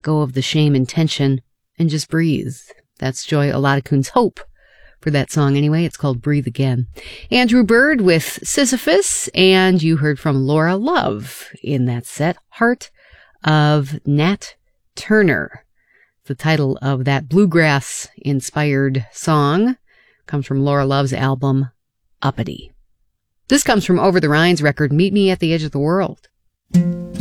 go of the shame and tension and just breathe. That's Joy Oladakun's hope for that song anyway. It's called Breathe Again. Andrew Bird with Sisyphus, and you heard from Laura Love in that set, Heart of Nat Turner. The title of that bluegrass-inspired song comes from Laura Love's album, Uppity. This comes from Over the Rhine's record, Meet Me at the Edge of the World.